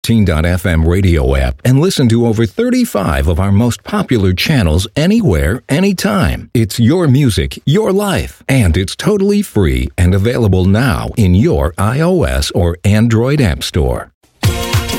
16.fm radio app and listen to over 35 of our most popular channels anywhere, anytime. It's your music, your life, and it's totally free and available now in your iOS or Android app store.